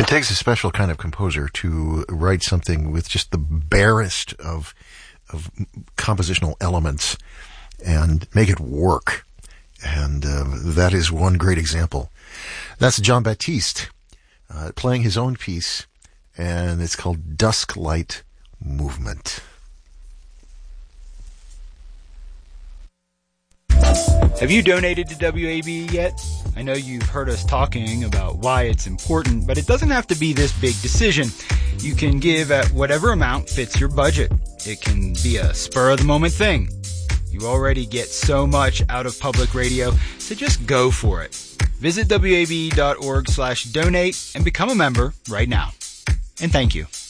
It takes a special kind of composer to write something with just the barest of compositional elements and make it work. And that is one great example. That's Jon Batiste playing his own piece, and it's called Dusk Light Movement. Have you donated to WABE yet? I know you've heard us talking about why it's important, but it doesn't have to be this big decision. You can give at whatever amount fits your budget. It can be a spur-of-the-moment thing. You already get so much out of public radio, so just go for it. Visit wabe.org/donate and become a member right now. And thank you.